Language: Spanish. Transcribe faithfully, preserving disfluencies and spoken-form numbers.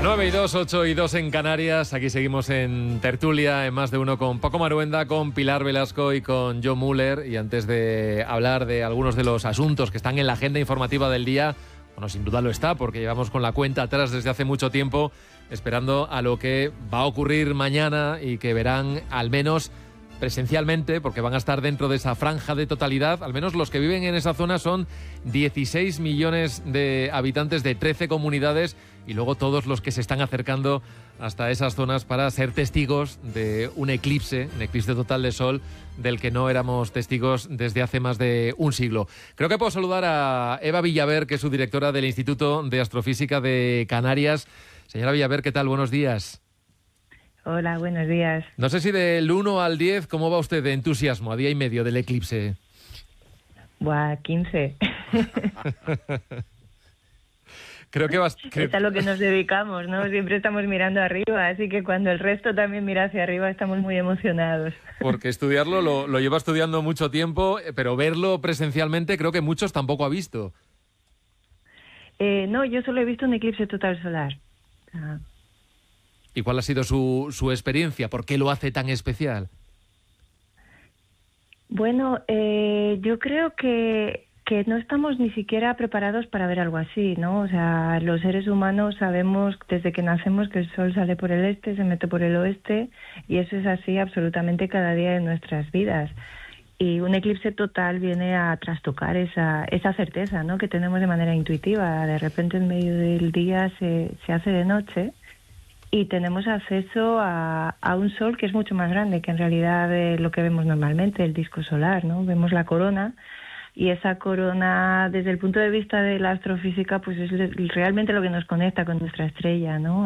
nueve y dos, ocho y dos en Canarias. Aquí seguimos en tertulia, en Más de Uno, con Paco Maruenda, con Pilar Velasco y con Joe Muller. Y antes de hablar de algunos de los asuntos que están en la agenda informativa del día, bueno, sin duda lo está, porque llevamos con la cuenta atrás desde hace mucho tiempo, esperando a lo que va a ocurrir mañana y que verán al menos presencialmente, porque van a estar dentro de esa franja de totalidad. Al menos los que viven en esa zona son dieciséis millones de habitantes de trece comunidades, y luego todos los que se están acercando hasta esas zonas para ser testigos de un eclipse, un eclipse total de sol del que no éramos testigos desde hace más de un siglo. Creo que puedo saludar a Eva Villaver, que es su directora del Instituto de Astrofísica de Canarias. Señora Villaver, ¿qué tal? Buenos días. Hola, buenos días. No sé si del uno al diez, ¿cómo va usted de entusiasmo a día y medio del eclipse? Buah, quince. Creo que vas... Creo... Es a lo que nos dedicamos, ¿no? Siempre estamos mirando arriba, así que cuando el resto también mira hacia arriba estamos muy emocionados. Porque estudiarlo lo, lo lleva estudiando mucho tiempo, pero verlo presencialmente creo que muchos tampoco ha visto. Eh, no, yo solo he visto un eclipse total solar. Ah. ¿Y cuál ha sido su, su experiencia? ¿Por qué lo hace tan especial? Bueno, eh, yo creo que, que no estamos ni siquiera preparados para ver algo así, ¿no? O sea, los seres humanos sabemos desde que nacemos que el sol sale por el este, se mete por el oeste, y eso es así absolutamente cada día de nuestras vidas. Y un eclipse total viene a trastocar esa, esa certeza, ¿no?, que tenemos de manera intuitiva. De repente en medio del día se, se hace de noche, y tenemos acceso a, a un sol que es mucho más grande que en realidad de lo que vemos normalmente, el disco solar, ¿no? Vemos la corona, y esa corona, desde el punto de vista de la astrofísica, pues es realmente lo que nos conecta con nuestra estrella, ¿no?